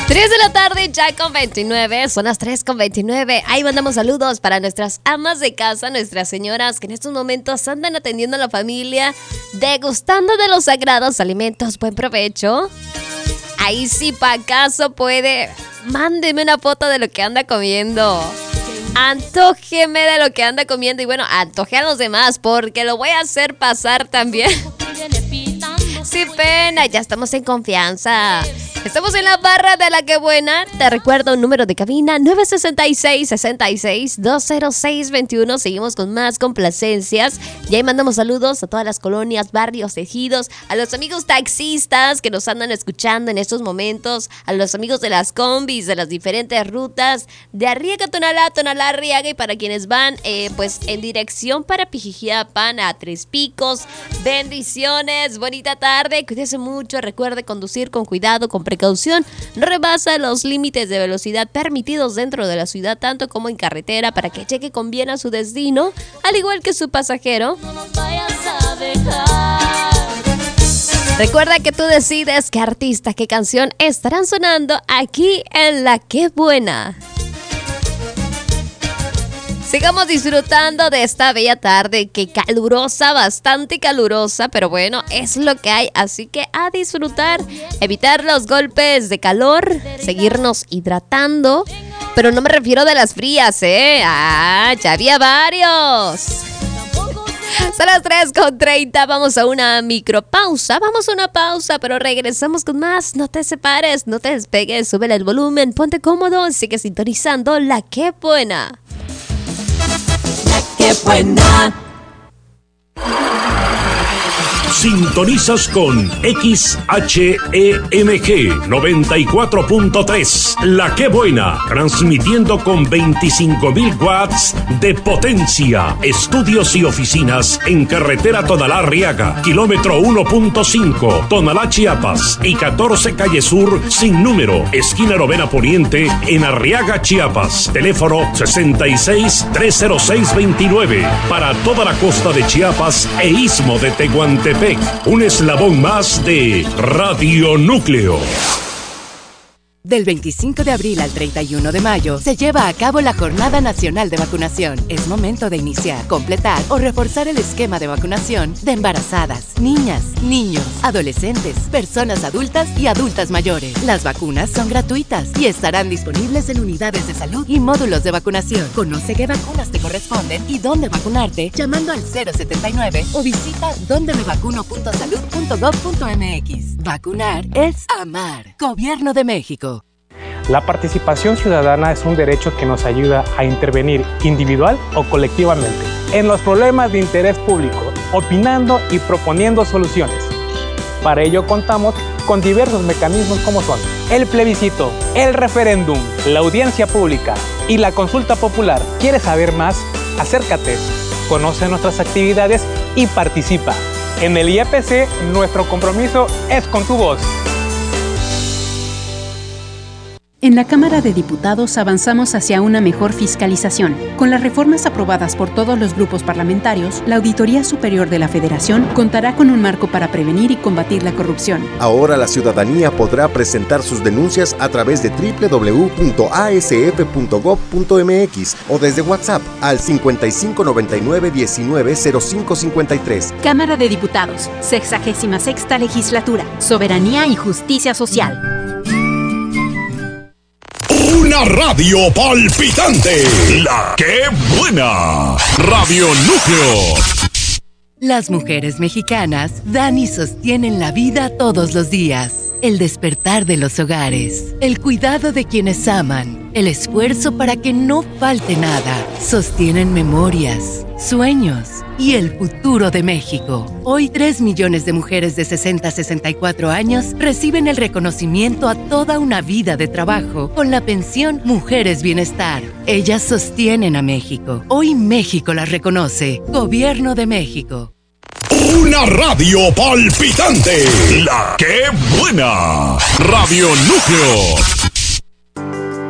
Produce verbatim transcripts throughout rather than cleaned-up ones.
tres de la tarde, ya con veintinueve, son las tres con veintinueve. Ahí mandamos saludos para nuestras amas de casa, nuestras señoras que en estos momentos andan atendiendo a la familia, degustando de los sagrados alimentos. Buen provecho. Ahí sí, pa' acaso puede, mándeme una foto de lo que anda comiendo. Antójeme de lo que anda comiendo y bueno, antoje a los demás porque lo voy a hacer pasar también. Sin pena, ya estamos en confianza. Estamos en la barra de La Qué Buena. Te recuerdo un número de cabina nueve seis seis, seis seis, dos cero seis dos uno. Seguimos con más complacencias. Y ahí mandamos saludos a todas las colonias, barrios, ejidos, a los amigos taxistas que nos andan escuchando en estos momentos, a los amigos de las combis, de las diferentes rutas, de Arriaga, Tonalá, Tonalá, Arriaga, y para quienes van eh, pues en dirección para Pijijiapan, a Tres Picos. Bendiciones, bonita tarde, cuídese mucho, recuerde conducir con cuidado, con precaución, no rebasa los límites de velocidad permitidos dentro de la ciudad, tanto como en carretera, para que llegue con bien a su destino, al igual que su pasajero. No nos vayas a dejar. Recuerda que tú decides qué artista, qué canción estarán sonando aquí en La Qué Buena. Sigamos disfrutando de esta bella tarde, que calurosa, bastante calurosa, pero bueno, es lo que hay, así que a disfrutar, evitar los golpes de calor, seguirnos hidratando, pero no me refiero de las frías, ¿eh? Ah, ya había varios. Son las tres con treinta, vamos a una micropausa, vamos a una pausa, pero regresamos con más. No te separes, no te despegues, súbele el volumen, ponte cómodo, sigue sintonizando La Qué Buena. ¡Qué buena! Sintonizas con X H E M G noventa y cuatro punto tres, La Qué Buena, transmitiendo con veinticinco mil watts de potencia. Estudios y oficinas en carretera Tonalá Arriaga, kilómetro uno punto cinco, Tonalá, Chiapas, y catorce calle Sur sin número, esquina Novena Poniente, en Arriaga, Chiapas. Teléfono sesenta y seis, trescientos seis, veintinueve, para toda la costa de Chiapas e istmo de Tehuantepec. Un eslabón más de Radio Núcleo. Del veinticinco de abril al treinta y uno de mayo se lleva a cabo la Jornada Nacional de Vacunación. Es momento de iniciar, completar o reforzar el esquema de vacunación de embarazadas, niñas, niños, adolescentes, personas adultas y adultas mayores. Las vacunas son gratuitas y estarán disponibles en unidades de salud y módulos de vacunación. Conoce qué vacunas te corresponden y dónde vacunarte llamando al cero setenta y nueve o visita donde me vacuno punto salud punto gov punto mx. Vacunar es amar. Gobierno de México. La participación ciudadana es un derecho que nos ayuda a intervenir individual o colectivamente en los problemas de interés público, opinando y proponiendo soluciones. Para ello contamos con diversos mecanismos como son el plebiscito, el referéndum, la audiencia pública y la consulta popular. ¿Quieres saber más? Acércate, conoce nuestras actividades y participa. En el I E P C, nuestro compromiso es con tu voz. En la Cámara de Diputados avanzamos hacia una mejor fiscalización. Con las reformas aprobadas por todos los grupos parlamentarios, la Auditoría Superior de la Federación contará con un marco para prevenir y combatir la corrupción. Ahora la ciudadanía podrá presentar sus denuncias a través de doble u doble u doble u punto a s f punto gov punto m x o desde WhatsApp al cincuenta y cinco noventa y nueve diecinueve cero cinco cincuenta y tres. Cámara de Diputados, sexagésima sexta Legislatura, Soberanía y Justicia Social. Una radio palpitante. La Qué Buena. Radio Núcleo. Las mujeres mexicanas dan y sostienen la vida todos los días. El despertar de los hogares, el cuidado de quienes aman, el esfuerzo para que no falte nada. Sostienen memorias, sueños y el futuro de México. Hoy, tres millones de mujeres de sesenta a sesenta y cuatro años reciben el reconocimiento a toda una vida de trabajo con la pensión Mujeres Bienestar. Ellas sostienen a México. Hoy México las reconoce. Gobierno de México. Una radio palpitante. La Qué Buena. Radio Núcleo.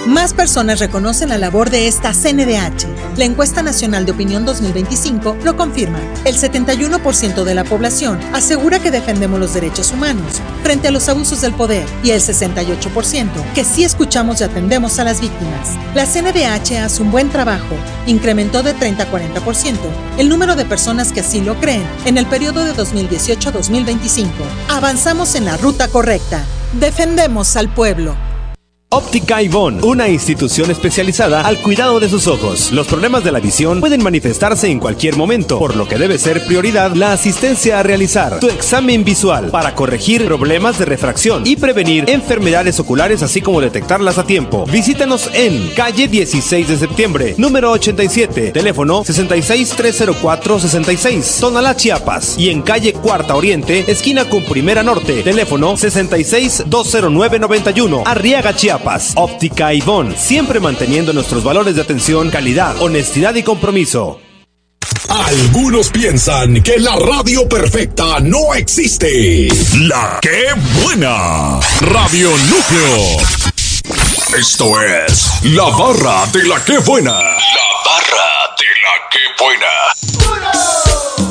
Más personas reconocen la labor de esta C N D H. La encuesta nacional de opinión dos mil veinticinco lo confirma. El setenta y uno por ciento de la población asegura que defendemos los derechos humanos frente a los abusos del poder y el sesenta y ocho por ciento que sí escuchamos y atendemos a las víctimas. La C N D H hace un buen trabajo. Incrementó de treinta a cuarenta por ciento el número de personas que así lo creen en el periodo de dos mil dieciocho a dos mil veinticinco. Avanzamos en la ruta correcta. Defendemos al pueblo. Óptica Ivonne, una institución especializada al cuidado de sus ojos. Los problemas de la visión pueden manifestarse en cualquier momento, por lo que debe ser prioridad la asistencia a realizar tu examen visual para corregir problemas de refracción y prevenir enfermedades oculares, así como detectarlas a tiempo. Visítanos en calle dieciséis de septiembre, número ochenta y siete, teléfono sesenta y seis, trescientos cuatro, sesenta y seis, Tonalá, Chiapas, y en calle Cuarta Oriente, esquina con Primera Norte, teléfono sesenta y seis, doscientos nueve, noventa y uno, Arriaga, Chiapas. Óptica Ivonne, siempre manteniendo nuestros valores de atención, calidad, honestidad y compromiso. Algunos piensan que la radio perfecta no existe. La que buena. Radio Núcleo. Esto es La Barra de la que buena. La Barra de la que buena. ¡Uno!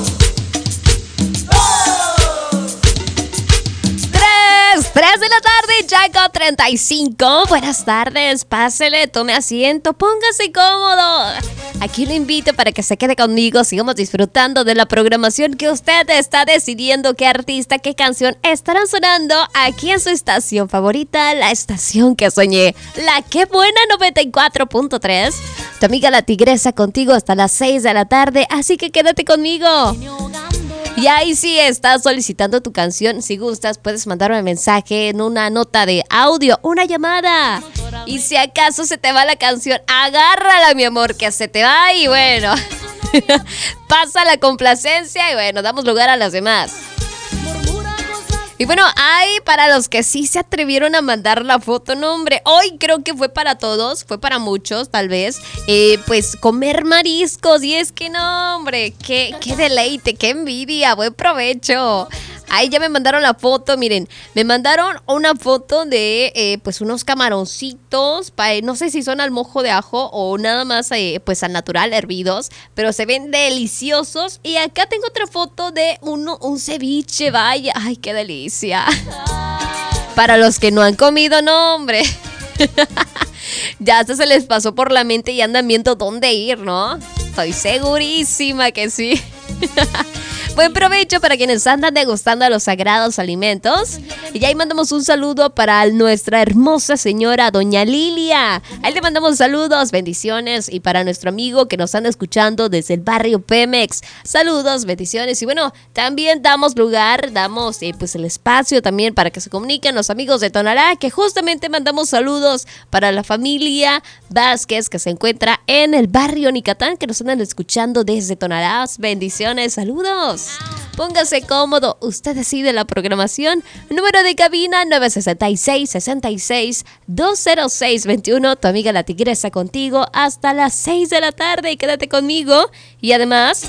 tres de la tarde, ya con treinta y cinco. Buenas tardes, pásele, tome asiento, póngase cómodo. Aquí lo invito para que se quede conmigo. Sigamos disfrutando de la programación que usted está decidiendo qué artista, qué canción estarán sonando aquí en su estación favorita, la estación que soñé, la que buena noventa y cuatro punto tres. Tu amiga la Tigresa contigo hasta las seis de la tarde, así que quédate conmigo. Y ahí sí estás solicitando tu canción. Si gustas, puedes mandar un mensaje en una nota de audio, una llamada. Y si acaso se te va la canción, agárrala, mi amor, que se te va y bueno, pasa la complacencia y bueno, damos lugar a las demás. Y bueno, hay para los que sí se atrevieron a mandar la foto, no hombre, hoy creo que fue para todos, fue para muchos tal vez, eh, pues comer mariscos y es que no hombre, qué, qué deleite, qué envidia, buen provecho. Ahí ya me mandaron la foto, miren, me mandaron una foto de eh, pues unos camaroncitos, pa, no sé si son al mojo de ajo o nada más eh, pues al natural, hervidos, pero se ven deliciosos. Y acá tengo otra foto de uno, un ceviche, vaya, ay qué delicia. Para los que no han comido, no hombre, ya hasta se les pasó por la mente y andan viendo dónde ir, ¿no? Estoy segurísima que sí. Buen provecho para quienes andan degustando los sagrados alimentos. Y ahí mandamos un saludo para nuestra hermosa señora Doña Lilia. Ahí le mandamos saludos, bendiciones. Y para nuestro amigo que nos anda escuchando desde el barrio Pemex, saludos, bendiciones. Y bueno, también damos lugar, damos eh, pues el espacio también para que se comuniquen los amigos de Tonalá, que justamente mandamos saludos para la familia Vázquez que se encuentra en el barrio Nicatán, que nos andan escuchando desde Tonalá. Bendiciones, saludos. Póngase cómodo, usted decide la programación. Número de cabina nueve seis seis, seis seis, dos cero seis, veintiuno. Tu amiga la Tigresa contigo hasta las seis de la tarde. Y quédate conmigo. Y además,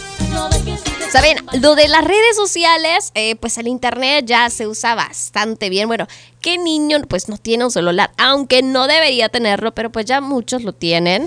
¿saben? Lo de las redes sociales, eh, pues el internet ya se usa bastante bien. Bueno, ¿qué niño pues no tiene un celular? Aunque no debería tenerlo, pero pues ya muchos lo tienen.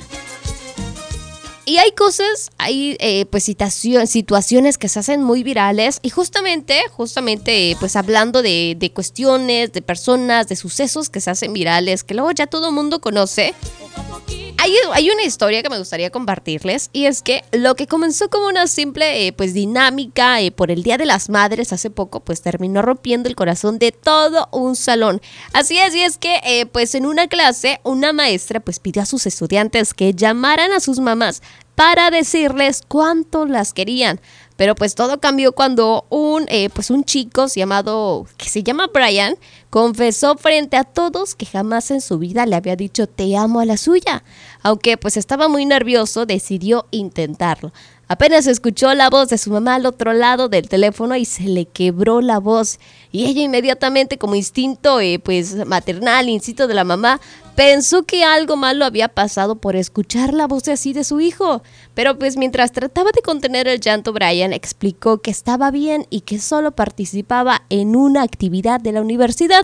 Y hay cosas, hay eh, pues situación, situaciones que se hacen muy virales y justamente, justamente pues hablando de, de cuestiones, de personas, de sucesos que se hacen virales, que luego ya todo el mundo conoce. Hay, hay una historia que me gustaría compartirles y es que lo que comenzó como una simple eh, pues dinámica eh, por el Día de las Madres hace poco pues terminó rompiendo el corazón de todo un salón. Así es, y es que eh, pues en una clase una maestra pues pidió a sus estudiantes que llamaran a sus mamás para decirles cuánto las querían. Pero pues todo cambió cuando un, eh, pues un chico llamado, que se llama Brian, confesó frente a todos que jamás en su vida le había dicho te amo a la suya. Aunque pues estaba muy nervioso, decidió intentarlo. Apenas escuchó la voz de su mamá al otro lado del teléfono y se le quebró la voz. Y ella inmediatamente, como instinto eh, pues maternal, instinto de la mamá, pensó que algo malo había pasado por escuchar la voz así de su hijo. Pero pues mientras trataba de contener el llanto, Brian explicó que estaba bien y que solo participaba en una actividad de la universidad.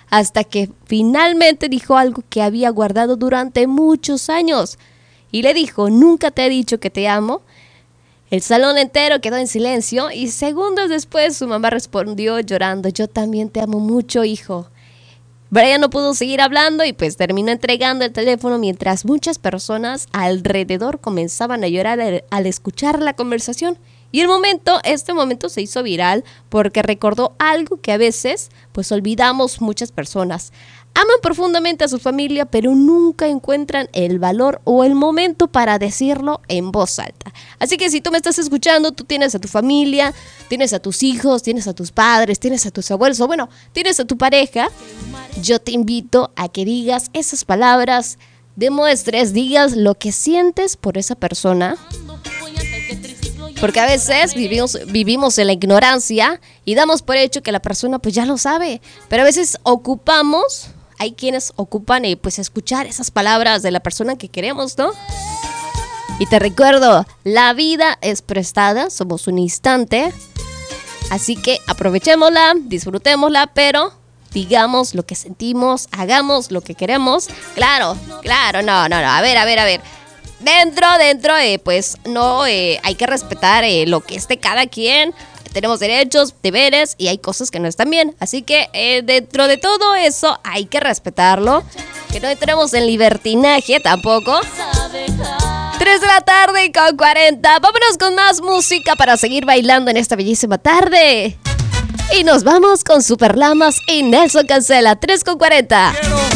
hasta que finalmente dijo algo que había guardado durante muchos años. Y le dijo, nunca te he dicho que te amo. El salón entero quedó en silencio y segundos después su mamá respondió llorando, yo también te amo mucho, hijo. Brian no pudo seguir hablando y pues terminó entregando el teléfono mientras muchas personas alrededor comenzaban a llorar al, al escuchar la conversación. Y el momento, este momento se hizo viral porque recordó algo que a veces pues olvidamos muchas personas. Aman profundamente a su familia, pero nunca encuentran el valor o el momento para decirlo en voz alta. Así que si tú me estás escuchando, tú tienes a tu familia, tienes a tus hijos, tienes a tus padres, tienes a tus abuelos, o bueno, tienes a tu pareja, yo te invito a que digas esas palabras, demuestres, digas lo que sientes por esa persona. Porque a veces vivimos, vivimos en la ignorancia y damos por hecho que la persona pues ya lo sabe. Pero a veces ocupamos, hay quienes ocupan eh, pues escuchar esas palabras de la persona que queremos, ¿no? Y te recuerdo, la vida es prestada, somos un instante. Así que aprovechémosla, disfrutémosla, pero digamos lo que sentimos, hagamos lo que queremos. Claro, claro, no, no, no, a ver, a ver, a ver. Dentro, dentro, eh, pues no, eh, hay que respetar eh, lo que es de cada quien. Tenemos derechos, deberes y hay cosas que no están bien. Así que eh, dentro de todo eso hay que respetarlo. Que no entremos en libertinaje tampoco. tres de la tarde con cuarenta. Vámonos con más música para seguir bailando en esta bellísima tarde. Y nos vamos con Super Lamas y Nelson Cancela. tres con cuarenta. Quiero